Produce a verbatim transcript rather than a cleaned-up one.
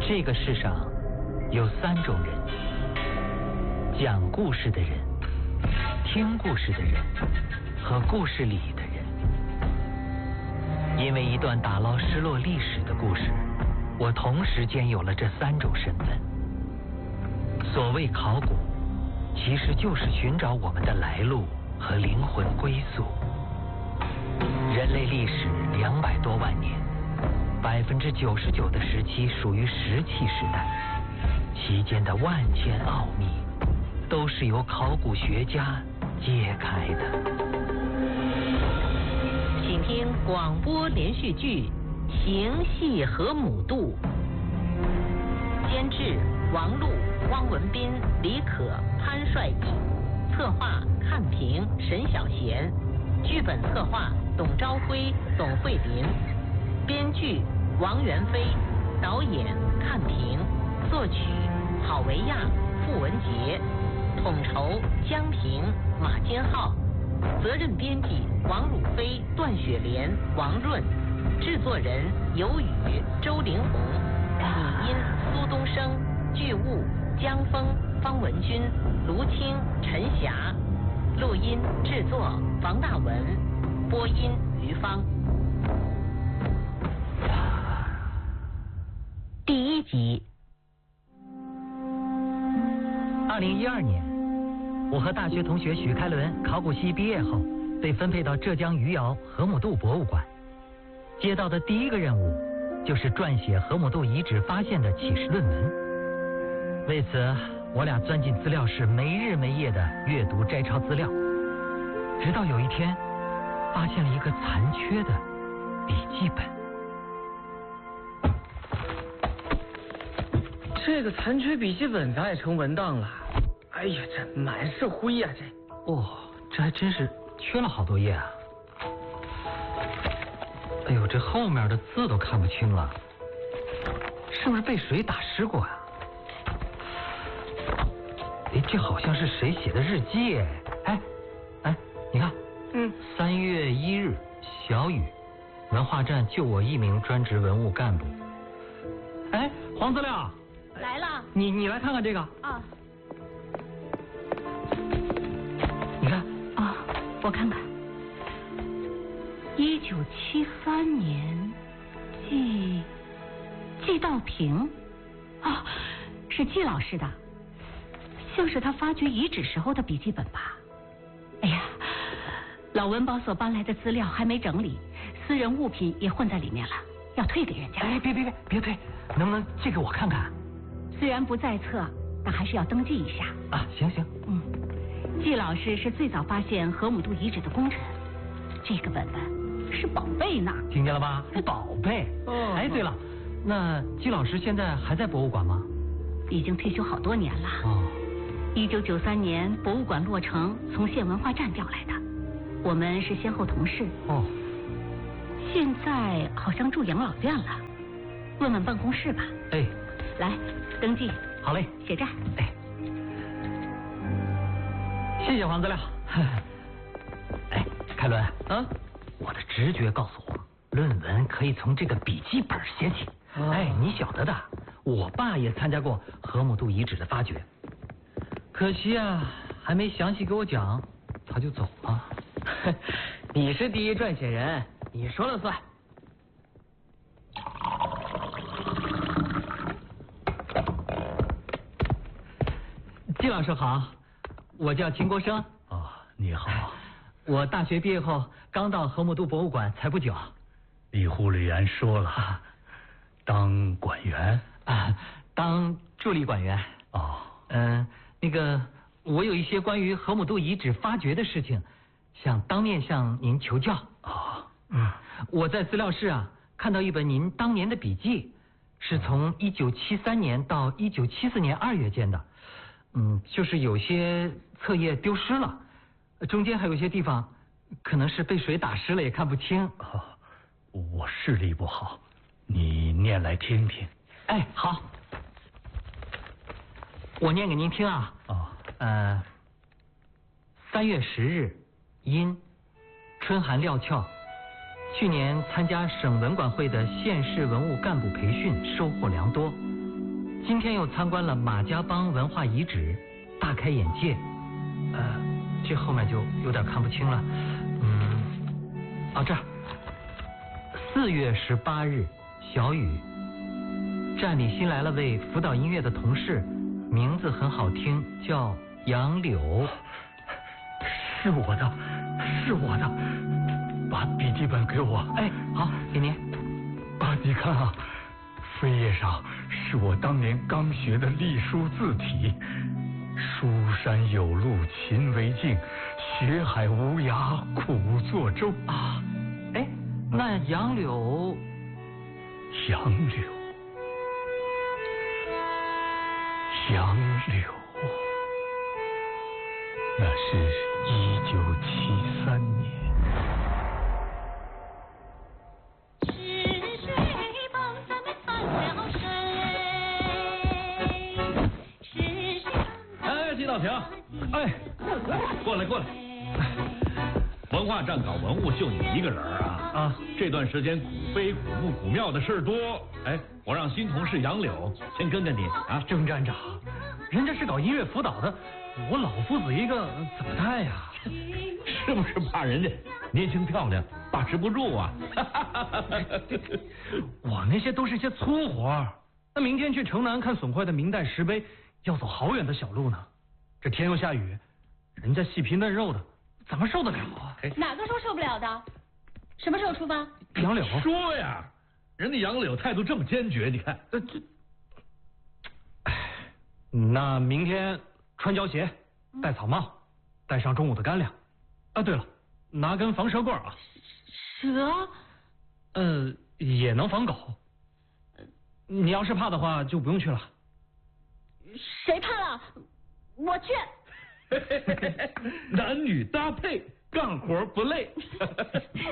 这个世上有三种人：讲故事的人、听故事的人和故事里的人。因为一段打捞失落历史的故事，我同时间有了这三种身份。所谓考古，其实就是寻找我们的来路和灵魂归宿。人类历史两百多万年，百分之九十九的时期属于石器时代，其间的万千奥秘都是由考古学家揭开的。 请听广播连续剧《形系河姆渡》，监制王璐、汪文斌、李可、潘帅义，策划看平、沈小贤，剧本策划董朝辉、董慧林，编剧王元飞，导演看平，作曲郝维亚、傅文杰，统筹江平、马坚浩，责任编辑王汝飞、段雪莲、王润，制作人尤宇、周凌红，拟音苏东升，剧务江峰、方文军、卢青、陈霞，录音制作王大文，播音于芳。第一集。 二零一二年，我和大学同学许开伦考古系毕业后，被分配到浙江余姚河姆渡博物馆。接到的第一个任务就是撰写河姆渡遗址发现的启示论文。为此，我俩钻进资料室，没日没夜的阅读摘抄资料，直到有一天，发现了一个残缺的笔记本。 这个残缺笔记本咋也成文档了？哎呀，这满是灰呀！这哦，这还真是缺了好多页啊！哎呦，这后面的字都看不清了，是不是被水打湿过啊？哎，这好像是谁写的日记？哎，哎，你看， 嗯， 三月一日，小雨，文化站就我一名专职文物干部。哎，黄资料来了， 你你来看看这个啊。 你看啊，我看看，一九七三年，季季道平，啊，是季老师的，像是他发掘遗址时候的笔记本吧？哎呀，老文保所搬来的资料还没整理，私人物品也混在里面了，要退给人家。 哎，别别别别退，能不能借给我看看？ 虽然不在册，但还是要登记一下。 啊，行行。 嗯，季老师是最早发现河姆渡遗址的功臣，这个本本是宝贝呢。 听见了吧？是宝贝。哦。哎，对了，那季老师现在还在博物馆吗？ 已经退休好多年了。 哦。 一九九三年博物馆落成，从县文化站调来的，我们是先后同事。 哦。 现在好像住养老院了，问问办公室吧。 哎。 来，登记。 好嘞， 写这儿。 哎，谢谢黄资料。哎，开伦啊，我的直觉告诉我，论文可以从这个笔记本写起。哦、哎，你晓得的，我爸也参加过河姆渡遗址的发掘，可惜啊，还没详细给我讲，他就走了。 你是第一撰写人，你说了算。 季老师好，我叫秦国生。 哦，你好。 我大学毕业后刚到河姆渡博物馆才不久。 李护理员说了，当馆员啊，当助理馆员。 哦。 嗯、呃，那个，我有一些关于河姆渡遗址发掘的事情，想当面向您求教。 哦。 嗯，我在资料室啊看到一本您当年的笔记，是从一九七三年到一九七四年二月间的。嗯，就是有些册页丢失了，中间还有些地方可能是被水打湿了，也看不清。 哦，我视力不好，你念来听听。 哎，好，我念给您听啊。 哦。 呃，三月十日，阴，春寒料峭。去年参加省文管会的县市文物干部培训，收获良多。 今天又参观了马家浜文化遗址，大开眼界。呃，这后面就有点看不清了。嗯，啊这儿，四月十八日，小雨。站里新来了位辅导音乐的同事，名字很好听，叫杨柳。 是我的，是我的，把笔记本给我。 哎，好，给您。 啊，你看啊，扉页上是我当年刚学的隶书字体。书山有路勤为径，学海无涯苦作舟。 啊，哎，那杨柳， 杨柳。杨柳，那是一九七三年。 是谁帮咱们翻了身？是谁？ 哎，季道平，哎，过来过来。文化站搞文物就你一个人啊？ 啊， 这段时间古碑、古墓、古庙的事儿多。哎，我让新同事杨柳先跟跟你啊。 郑站长，人家是搞音乐辅导的，我老夫子一个怎么带呀？ 是不是怕人家年轻漂亮把持不住啊？ 我那些都是些粗活，那明天去城南看损坏的明代石碑，要走好远的小路呢。这天又下雨，人家细皮嫩肉的，怎么受得了啊？ 哪个说受不了的？什么时候出发？ 杨柳说呀，人家杨柳态度这么坚决，你看。 呃这，哎，那明天穿胶鞋，戴草帽，带上中午的干粮。啊，对了，拿根防蛇棍啊。 蛇？ 呃，也能防狗。你要是怕的话，就不用去了。 谁怕了？我去。 男女搭配，干活不累。